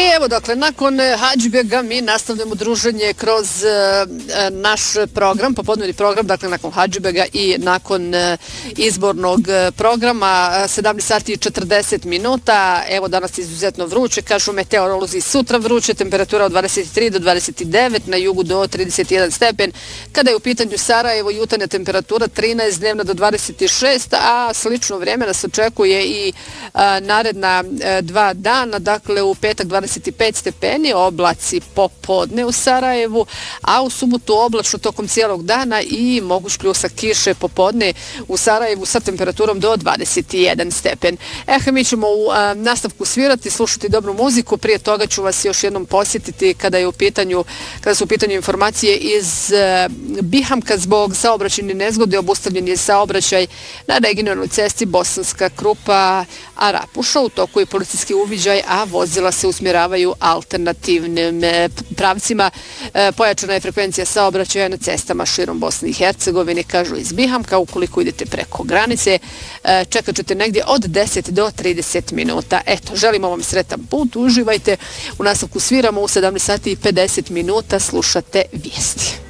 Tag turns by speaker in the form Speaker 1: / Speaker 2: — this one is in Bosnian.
Speaker 1: Evo, dakle, nakon Hadžbega mi nastavljamo druženje kroz naš program, popodnevni program, dakle, nakon Hadžbega i nakon izbornog programa, 17 sati i 40 minuta. Evo, danas je izuzetno vruće, kažu meteorolozi, sutra vruće, temperatura od 23 do 29, na jugu do 31 stepen. Kada je u pitanju Sarajevo, jutarnja temperatura 13, dnevna do 26, a slično vrijeme nas očekuje i naredna 2 dana, dakle, u petak 25 stepeni, oblaci popodne u Sarajevu, a u subotu oblačno tokom cijelog dana i moguć pljusak kiše popodne u Sarajevu sa temperaturom do 21 stepen. Mi ćemo u nastavku svirati, slušati dobru muziku, prije toga ću vas još jednom posjetiti kada su u pitanju informacije iz Bihamka zbog saobraćajne nezgode. Obustavljen je saobraćaj na regionalnoj cesti Bosanska Krupa Arapuša, u toku je policijski uviđaj, a vozila se usmjeravaju alternativnim pravcima. Pojačana je frekvencija saobraćaja na cestama širom Bosne i Hercegovine, kažu iz Bihamka. Ukoliko idete preko granice, čekat ćete negdje od 10 do 30 minuta. Eto, želimo vam sretan put, uživajte. U nastavku sviramo u 17 sati i 50 minuta, slušate vijesti.